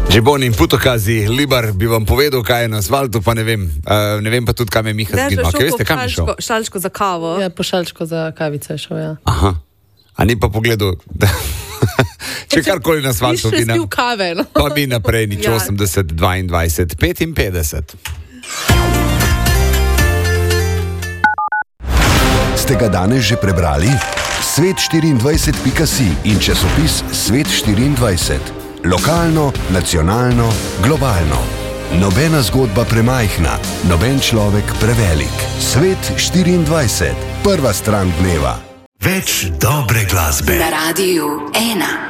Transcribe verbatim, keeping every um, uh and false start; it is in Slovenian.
Džibon in Putokazi, Libar, bi vam povedal, kaj je na asfaltu, pa ne vem. Uh, ne vem pa tudi, kam je Miha zginil. Kaj veste, kam je šel? Šalčko za kavo. Ja, po šalčko za kavico je šel, ja. Aha. A ni pa pogledal, da... Če karkoli na asfaltu bi nam... kave, no? Pa mi naprej, nič ja. osemdeset, dvaindvajset, petinpetdeset. Ste ga danes že prebrali? svet štiriindvajset pika si in časopis Svet štiriindvajset. Lokalno, nacionalno, globalno. Nobena zgodba premajhna, noben človek prevelik. Svet štiriindvajset. Prva stran dneva. Več dobre glasbe. Na Radiu ena.